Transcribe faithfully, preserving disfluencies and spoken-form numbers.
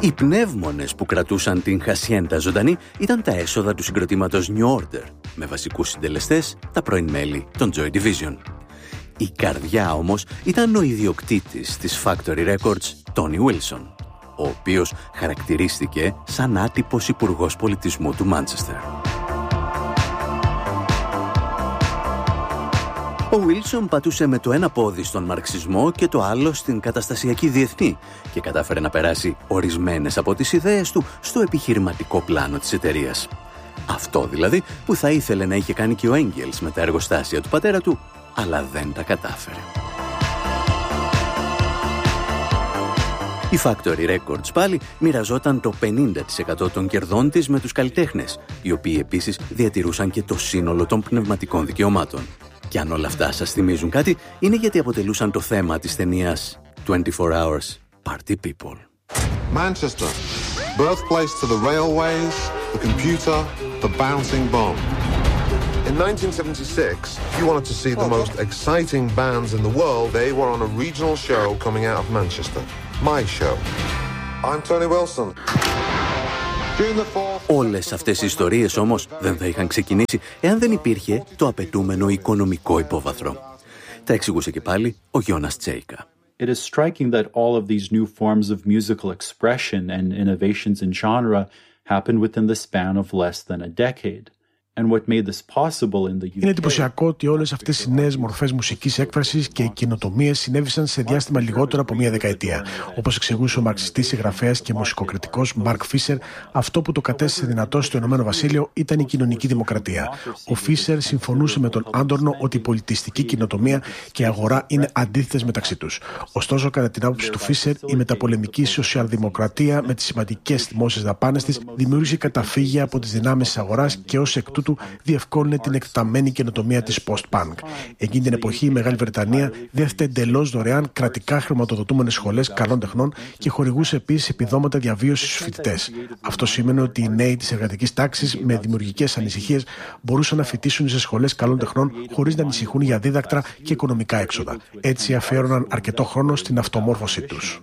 Οι πνεύμονες που κρατούσαν την Hacienda ζωντανή ήταν τα έσοδα του συγκροτήματος New Order, με βασικούς συντελεστές τα πρώην μέλη των Joy Division. Η καρδιά όμως ήταν ο ιδιοκτήτης της Factory Records, Tony Wilson, ο οποίος χαρακτηρίστηκε σαν άτυπος υπουργός πολιτισμού του Μάντσεστερ. Ο Wilson πατούσε με το ένα πόδι στον μαρξισμό και το άλλο στην καταστασιακή διεθνή και κατάφερε να περάσει ορισμένες από τις ιδέες του στο επιχειρηματικό πλάνο της εταιρείας. Αυτό δηλαδή που θα ήθελε να είχε κάνει και ο Έγγελς με τα εργοστάσια του πατέρα του, αλλά δεν τα κατάφερε. Η Factory Records πάλι μοιραζόταν το πενήντα τοις εκατό των κερδών της με τους καλλιτέχνες, οι οποίοι επίσης διατηρούσαν και το σύνολο των πνευματικών δικαιωμάτων. Και αν όλα αυτά σας θυμίζουν κάτι, είναι γιατί αποτελούσαν το θέμα της ταινίας twenty-four hours Party People. Manchester, birthplace to the railways, the computer, the bouncing bomb. In nineteen seventy-six, if you wanted to see the most exciting bands in the world, they were on a regional show coming out of Manchester. My show. I'm Tony Wilson. Όλες αυτές οι ιστορίες όμως δεν θα είχαν ξεκινήσει εάν δεν υπήρχε το απαιτούμενο οικονομικό υπόβαθρο. Τα εξηγούσε και πάλι ο Γιώνας Τσέικα. It is striking that all of these new forms of musical expression and innovations in genre happened within the span of less than a decade. Είναι εντυπωσιακό ότι όλες αυτές οι νέες μορφές μουσικής έκφρασης και οι καινοτομίες συνέβησαν σε διάστημα λιγότερο από μία δεκαετία. Όπως εξηγούσε ο μαρξιστής συγγραφέας και μουσικοκριτικός Μαρκ Φίσερ, αυτό που το κατέστησε δυνατό στο Ηνωμένο Βασίλειο ήταν η κοινωνική δημοκρατία. Ο Φίσερ συμφωνούσε με τον Άντορνο ότι η πολιτιστική καινοτομία και η αγορά είναι αντίθετες μεταξύ τους. Ωστόσο, κατά την άποψη του Φίσερ, η μεταπολεμική σοσιαλδημοκρατία με τις σημαντικές δημόσιες δαπάνες της δημιούργησε καταφύγια από τις δυνάμεις της αγοράς και ως εκ του διευκόλυνε την εκταμένη καινοτομία της post-punk. Εκείνη την εποχή η Μεγάλη Βρετανία διέθετε εντελώς δωρεάν κρατικά χρηματοδοτούμενες σχολές καλών τεχνών και χορηγούσε επίσης επιδόματα διαβίωσης στους φοιτητές. Αυτό σήμαινε ότι οι νέοι της εργατικής τάξης με δημιουργικές ανησυχίες μπορούσαν να φοιτήσουν σε σχολές καλών τεχνών χωρίς να ανησυχούν για δίδακτρα και οικονομικά έξοδα. Έτσι αφιέρωναν αρκετό χρόνο στην αυτομόρφωσή τους.